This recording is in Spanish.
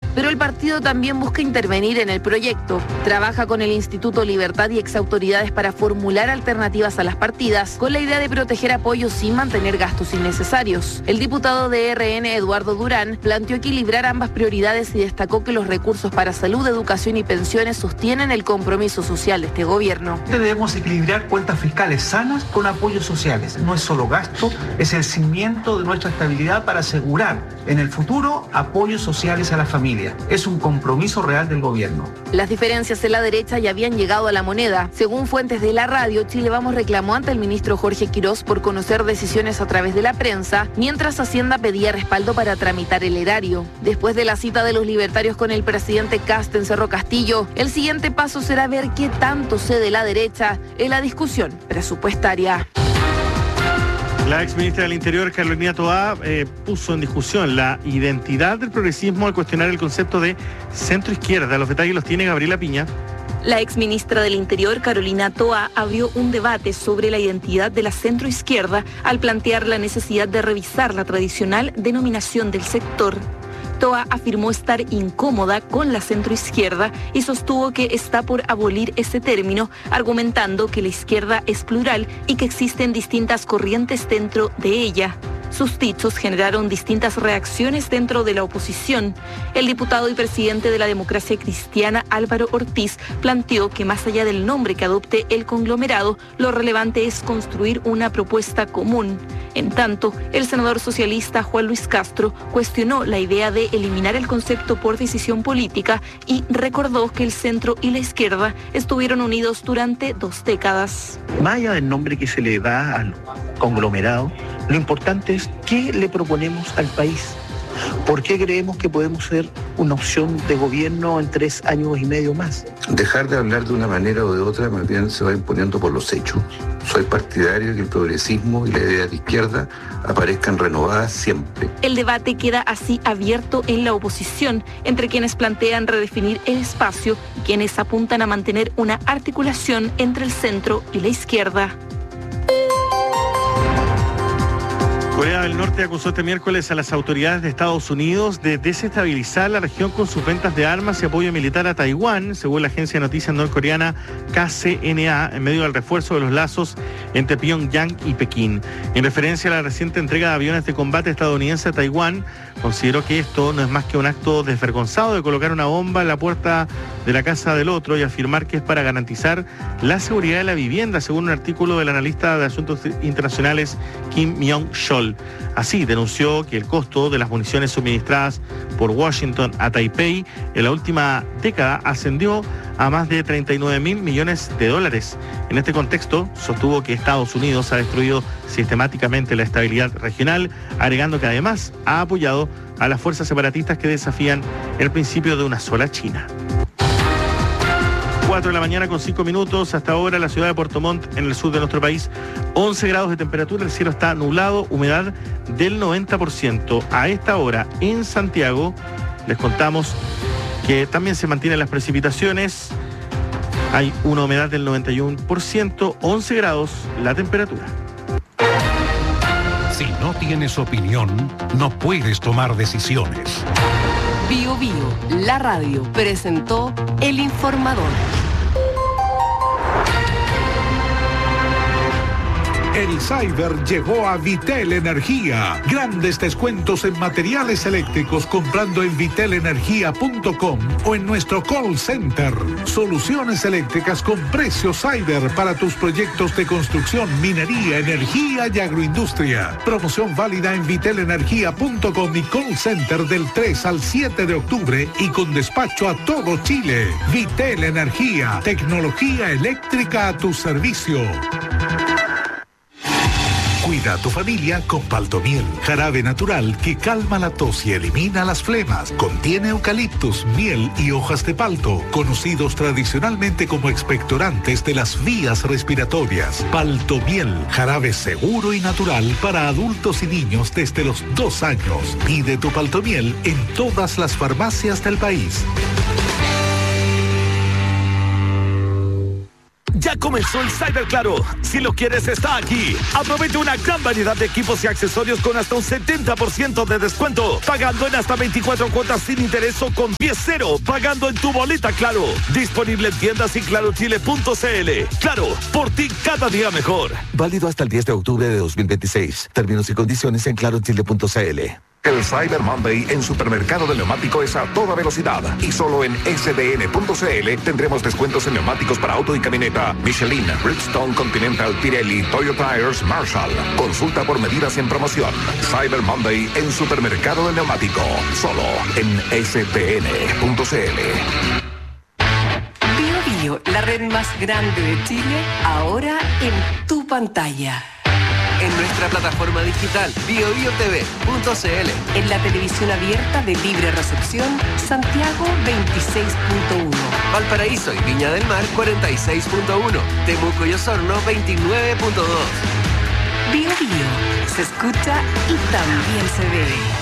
pero el partido también busca intervenir en el proyecto. Trabaja con el Instituto Libertad y exautoridades para formular alternativas a las partidas, con la idea de proteger apoyos sin mantener gastos innecesarios. El diputado de RN, Eduardo Durán, planteó equilibrar ambas prioridades y destacó que los recursos para salud, educación y pensiones sostienen el compromiso social de este gobierno. Debemos equilibrar cuentas fiscales sanas con apoyos sociales. No es solo gasto, es el cimiento de nuestra estabilidad para asegurar en el futuro apoyos sociales a las familias. Es un compromiso real del gobierno. Las diferencias en la derecha ya habían llegado a la moneda. Según fuentes de la radio, Chile Vamos reclamó ante el ministro Jorge Quirós por conocer decisiones a través de la prensa, mientras Hacienda pedía respaldo para tramitar el erario. Después de la cita de los libertarios con el presidente Kast en Cerro Castillo, el siguiente paso será ver qué tanto cede la derecha en la discusión presupuestaria. La exministra del Interior, Carolina Toá, puso en discusión la identidad del progresismo al cuestionar el concepto de centro-izquierda. Los detalles los tiene Gabriela Piña. La exministra del Interior, Carolina Toá, abrió un debate sobre la identidad de la centroizquierda al plantear la necesidad de revisar la tradicional denominación del sector. Toá afirmó estar incómoda con la centroizquierda y sostuvo que está por abolir ese término, argumentando que la izquierda es plural y que existen distintas corrientes dentro de ella. Sus dichos generaron distintas reacciones dentro de la oposición. El diputado y presidente de la Democracia Cristiana, Álvaro Ortiz, planteó que más allá del nombre que adopte el conglomerado, lo relevante es construir una propuesta común. En tanto, el senador socialista Juan Luis Castro cuestionó la idea de eliminar el concepto por decisión política y recordó que el centro y la izquierda estuvieron unidos durante 2 décadas. Más allá del nombre que se le da al conglomerado, lo importante es qué le proponemos al país. ¿Por qué creemos que podemos ser una opción de gobierno en 3 años y medio más? Dejar de hablar de una manera o de otra, más bien se va imponiendo por los hechos. Soy partidario de que el progresismo y la idea de izquierda aparezcan renovadas siempre. El debate queda así abierto en la oposición, entre quienes plantean redefinir el espacio y quienes apuntan a mantener una articulación entre el centro y la izquierda. Corea del Norte acusó este miércoles a las autoridades de Estados Unidos de desestabilizar la región con sus ventas de armas y apoyo militar a Taiwán, según la agencia de noticias norcoreana KCNA, en medio del refuerzo de los lazos entre Pyongyang y Pekín. En referencia a la reciente entrega de aviones de combate estadounidense a Taiwán, consideró que esto no es más que un acto desvergonzado de colocar una bomba en la puerta de la casa del otro y afirmar que es para garantizar la seguridad de la vivienda, según un artículo del analista de asuntos internacionales Kim Myong-chol. Así, denunció que el costo de las municiones suministradas por Washington a Taipei en la última década ascendió a más de 39.000 millones de dólares. En este contexto, sostuvo que Estados Unidos ha destruido sistemáticamente la estabilidad regional, agregando que además ha apoyado a las fuerzas separatistas que desafían el principio de una sola China. 4 de la mañana con 5 minutos. Hasta ahora la ciudad de Puerto Montt, en el sur de nuestro país, 11 grados de temperatura, el cielo está nublado, humedad del 90%. A esta hora en Santiago les contamos que también se mantienen las precipitaciones, hay una humedad del 91%, 11 grados la temperatura. Si no tienes opinión, no puedes tomar decisiones. Bio Bio, la radio, presentó El Informador. El Cyber llegó a Vitel Energía. Grandes descuentos en materiales eléctricos comprando en vitelenergia.com o en nuestro call center. Soluciones eléctricas con precios Cyber para tus proyectos de construcción, minería, energía y agroindustria. Promoción válida en vitelenergia.com y call center del 3 al 7 de octubre y con despacho a todo Chile. Vitel Energía, tecnología eléctrica a tu servicio. Cuida a tu familia con Paltomiel, jarabe natural que calma la tos y elimina las flemas. Contiene eucaliptus, miel y hojas de palto, conocidos tradicionalmente como expectorantes de las vías respiratorias. Paltomiel, jarabe seguro y natural para adultos y niños desde los 2 años. Pide tu Paltomiel en todas las farmacias del país. Ya comenzó el Cyber Claro. Si lo quieres, está aquí. Aprovecha una gran variedad de equipos y accesorios con hasta un 70% de descuento. Pagando en hasta 24 cuotas sin interés o con pie cero. Pagando en tu boleta Claro. Disponible en tiendas y clarochile.cl. Claro, por ti cada día mejor. Válido hasta el 10 de octubre de 2026. Términos y condiciones en clarochile.cl. El Cyber Monday en Supermercado del Neumático es a toda velocidad y solo en sdn.cl tendremos descuentos en neumáticos para auto y camioneta Michelin, Bridgestone, Continental, Pirelli, Toyo Tires, Marshall. Consulta por medidas en promoción. Cyber Monday en Supermercado del Neumático, solo en sdn.cl. Bio Bio, la red más grande de Chile, ahora en tu pantalla. En nuestra plataforma digital biobio.tv.cl. En la televisión abierta de libre recepción, Santiago 26.1. Valparaíso y Viña del Mar 46.1. Temuco y Osorno 29.2. Bio Bio, se escucha y también se ve.